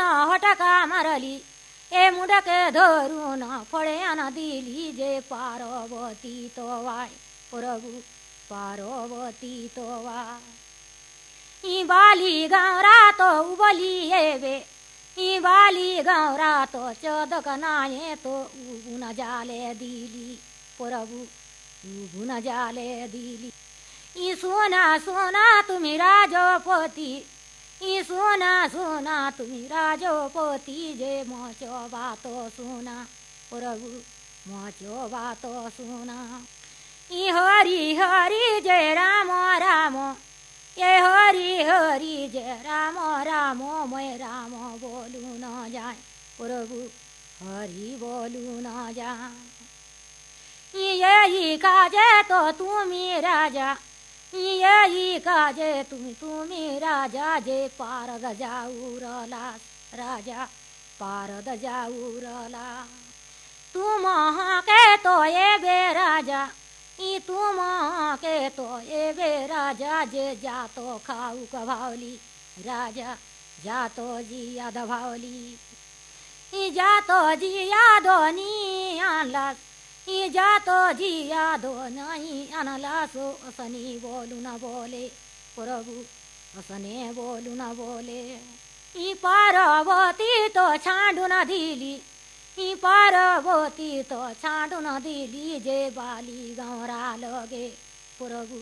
हटका मारली ए मुंडके धरून फळ्यान दिली जे पार्वती तो वाय प्रभु पार्वती तो वाय ई बाली गावरा तो उबली येवे ई बाली गावरा तो चदक नाये तो उगुन जाले दिली प्रभु उगुन जाले दिली ई सोना सोना तुम्ही राजोपती ई सोना सोना तुम्ही राजोपती जे मोचो बातो सोना प्रभु मोचो बातो सोना ई हरी हरी जय राम राम ये हरी हरी जय राम राम मैं राम बोलू न जाय प्रभु हरी बोलू न जाय यही काजे तो तुम्ही राजा यही काजे तुम्ही राजा जे पार गजाऊरला राजा पार गजाऊरला तुम के तो ये बे राजा ई तुम के तो ये बे राजा जे जातो खाऊ कभावली राजा जातो जिया दभावली ई जातो जिया दोनी आणला ई जातो जिया दो नाही आणला सो असनी बोलू न बोले प्रभु असने बोलू न बोले ई पार्वती तो छांडून दिली ई पार्वती तो छांडून दिली जे बाली गौरा लगे प्रभु